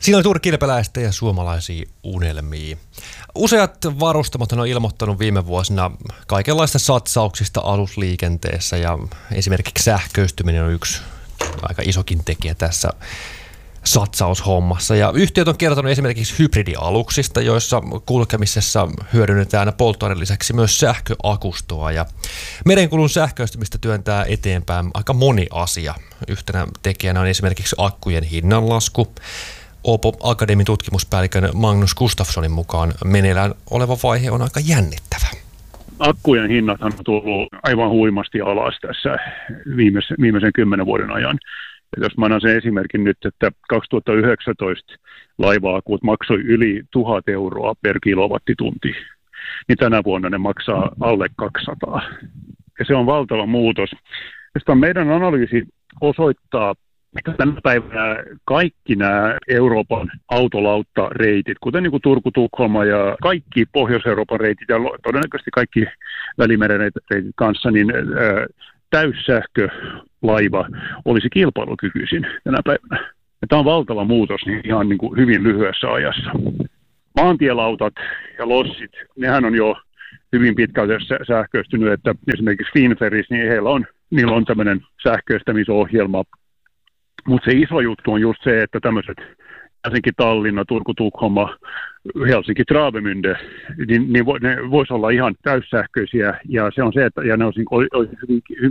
Siinä oli turkkilpeläistä ja suomalaisia unelmia. Useat varustamot on ilmoittanut viime vuosina kaikenlaista satsauksista alusliikenteessä ja esimerkiksi sähköistyminen on yksi aika isokin tekijä tässä satsaushommassa. Ja yhtiöt on kertonut esimerkiksi hybridialuksista, joissa kulkemisessa hyödynnetään polttoaineen lisäksi myös sähköakustoa. Ja merenkulun sähköistymistä työntää eteenpäin aika moni asia. Yhtenä tekijänä on esimerkiksi akkujen hinnanlasku. Åbo Akademin tutkimuspäällikön Magnus Gustafssonin mukaan meneillään oleva vaihe on aika jännittävä. Akkujen hinnat on tullut aivan huimasti alas tässä viimeisen 10 vuoden ajan. Ja jos mä annan sen esimerkin nyt, että 2019 laiva-akut maksoi yli 1000 euroa per kilowattitunti, niin tänä vuonna ne maksaa alle 200. Ja se on valtava muutos. Josta meidän analyysi osoittaa, että tänä päivänä kaikki nämä Euroopan autolauttareitit, kuten niin kuin Turku-Tukholma ja kaikki Pohjois-Euroopan reitit ja todennäköisesti kaikki Välimeren reitit kanssa, niin täyssähkölaiva olisi kilpailukykyisin tänä päivänä. Ja tämä on valtava muutos niin ihan niin kuin hyvin lyhyessä ajassa. Maantielautat ja lossit, nehän on jo hyvin pitkälti sähköistynyt, että esimerkiksi Finferris, niin niillä on tämmöinen sähköistämisohjelma. Mutta se iso juttu on just se, että tämmöiset Helsinki-Tallinna, Turku-Tukholma, Helsinki-Travemünde, niin ne vois olla ihan täyssähköisiä, ja se on se, että ja ne olisi hyvin